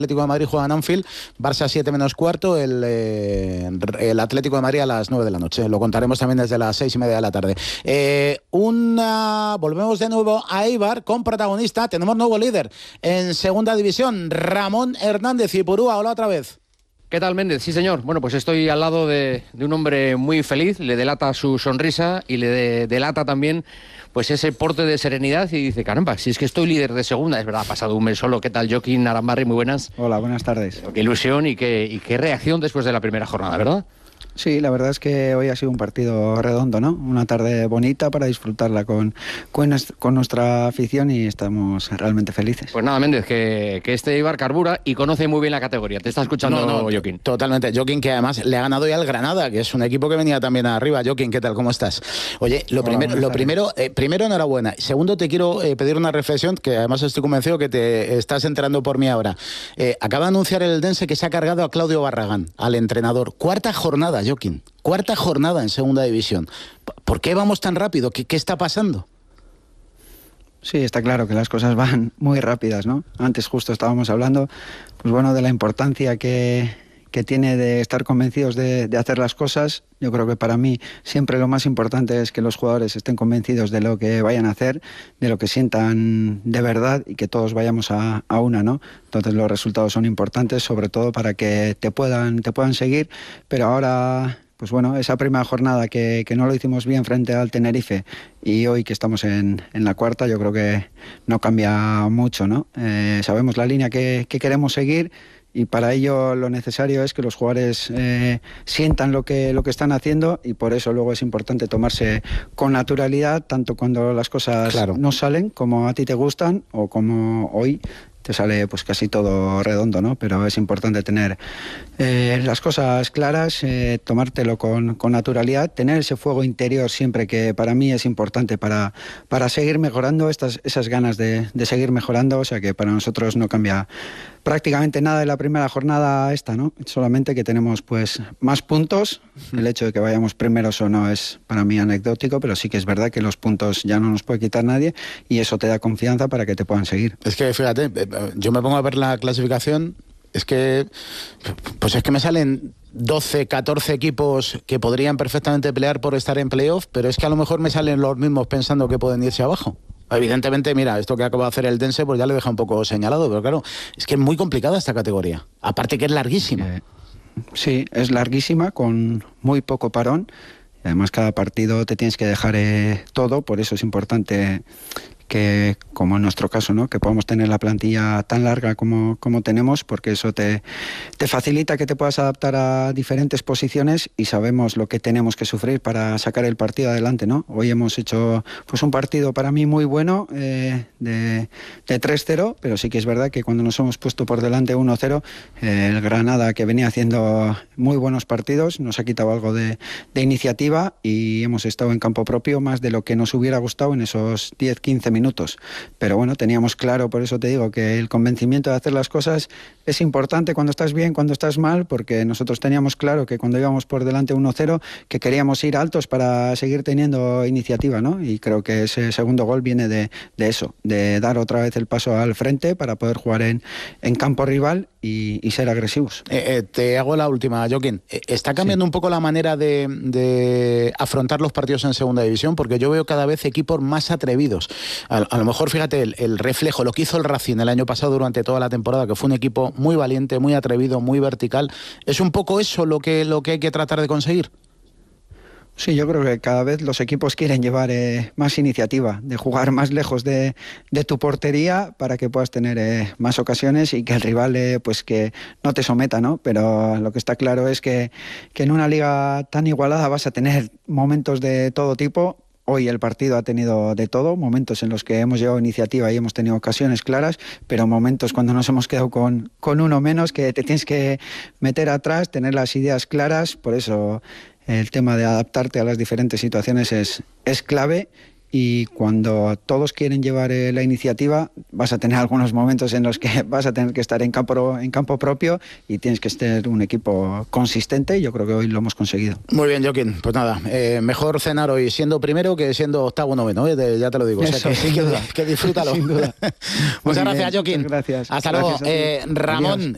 Atlético de Madrid juega en Anfield, Barça 7 menos cuarto, el Atlético de Madrid a las 9 de la noche. Lo contaremos también desde las 6:30 de la tarde. Volvemos de nuevo a Eibar con protagonista. Tenemos nuevo líder en segunda división, Ramón Hernández Ipurúa. Hola otra vez. ¿Qué tal, Méndez? Sí, señor. Bueno, pues estoy al lado de un hombre muy feliz, le delata su sonrisa y le delata también pues ese porte de serenidad y dice, caramba, si es que estoy líder de segunda, es verdad, ha pasado un mes solo. ¿Qué tal, Joaquín Arambarri? Muy buenas. Hola, buenas tardes. Qué ilusión y qué reacción después de la primera jornada, ¿verdad? Sí, la verdad es que hoy ha sido un partido redondo, ¿no? Una tarde bonita para disfrutarla con nuestra afición y estamos realmente felices. Pues nada, Méndez, que este Eibar carbura y conoce muy bien la categoría. Te está escuchando, Joaquín. Totalmente. Joaquín, que además le ha ganado ya al Granada, que es un equipo que venía también arriba. Joaquín, ¿qué tal? ¿Cómo estás? Oye, primero, enhorabuena. Segundo, te quiero pedir una reflexión, que además estoy convencido que te estás enterando por mí ahora. Acaba de anunciar el Eldense que se ha cargado a Claudio Barragán, al entrenador. Cuarta jornada, Joaquín. Cuarta jornada en segunda división. ¿Por qué vamos tan rápido? ¿Qué está pasando? Sí, está claro que las cosas van muy rápidas, ¿no? Antes justo estábamos hablando, pues bueno, de la importancia que tiene de estar convencidos de hacer las cosas. Yo creo que para mí siempre lo más importante es que los jugadores estén convencidos de lo que vayan a hacer, de lo que sientan de verdad y que todos vayamos a una, ¿no? Entonces los resultados son importantes, sobre todo para que te puedan seguir, pero ahora, pues bueno, esa primera jornada que no lo hicimos bien frente al Tenerife y hoy que estamos en la cuarta, yo creo que no cambia mucho, ¿no? Sabemos la línea que queremos seguir y para ello lo necesario es que los jugadores sientan lo que están haciendo y por eso luego es importante tomarse con naturalidad, tanto cuando las cosas no salen como a ti te gustan o como hoy te sale pues casi todo redondo, ¿no? Pero es importante tener las cosas claras, tomártelo con naturalidad, tener ese fuego interior siempre, que para mí es importante para seguir mejorando, esas ganas de seguir mejorando. O sea que para nosotros no cambia prácticamente nada de la primera jornada esta, ¿no? Solamente que tenemos pues más puntos. El hecho de que vayamos primeros o no es para mí anecdótico, pero sí que es verdad que los puntos ya no nos puede quitar nadie y eso te da confianza para que te puedan seguir. Es que fíjate, yo me pongo a ver la clasificación, es que me salen 12, 14 equipos que podrían perfectamente pelear por estar en playoff, pero es que a lo mejor me salen los mismos pensando que pueden irse abajo. Evidentemente, mira, esto que acaba de hacer el Dense pues ya le deja un poco señalado, pero claro, es que es muy complicada esta categoría, aparte que es larguísima. Sí, es larguísima, con muy poco parón, y además cada partido te tienes que dejar todo, por eso es importante que, como en nuestro caso, ¿no?, que podamos tener la plantilla tan larga como tenemos, porque eso te facilita que te puedas adaptar a diferentes posiciones y sabemos lo que tenemos que sufrir para sacar el partido adelante, ¿no? Hoy hemos hecho pues un partido para mí muy bueno de 3-0, pero sí que es verdad que cuando nos hemos puesto por delante 1-0, el Granada, que venía haciendo muy buenos partidos, nos ha quitado algo de iniciativa y hemos estado en campo propio más de lo que nos hubiera gustado en esos 10-15 minutos. Pero bueno, teníamos claro, por eso te digo que el convencimiento de hacer las cosas es importante cuando estás bien, cuando estás mal, porque nosotros teníamos claro que cuando íbamos por delante 1-0, que queríamos ir altos para seguir teniendo iniciativa, ¿no? Y creo que ese segundo gol viene de eso, de dar otra vez el paso al frente para poder jugar en campo rival y ser agresivos. Te hago la última, Joaquín. ¿Está cambiando un poco la manera de afrontar los partidos en segunda división? Porque yo veo cada vez equipos más atrevidos. A lo mejor, fíjate, el reflejo, lo que hizo el Racing el año pasado durante toda la temporada, que fue un equipo muy valiente, muy atrevido, muy vertical. ¿Es un poco eso lo que hay que tratar de conseguir? Sí, yo creo que cada vez los equipos quieren llevar más iniciativa, de jugar más lejos de tu portería para que puedas tener más ocasiones y que el rival pues que no te someta, ¿no? Pero lo que está claro es que en una liga tan igualada vas a tener momentos de todo tipo. Hoy el partido ha tenido de todo, momentos en los que hemos llevado iniciativa y hemos tenido ocasiones claras, pero momentos cuando nos hemos quedado con uno menos, que te tienes que meter atrás, tener las ideas claras. Por eso el tema de adaptarte a las diferentes situaciones es clave. Y cuando todos quieren llevar la iniciativa, vas a tener algunos momentos en los que vas a tener que estar en campo propio y tienes que ser un equipo consistente, y yo creo que hoy lo hemos conseguido. Muy bien, Joaquín. Pues nada, mejor cenar hoy siendo primero que siendo octavo noveno, ya te lo digo. Eso, o sea, sin duda. que disfrútalo. Sin duda. Muchas gracias, Joaquín. Gracias. Hasta luego. Ramón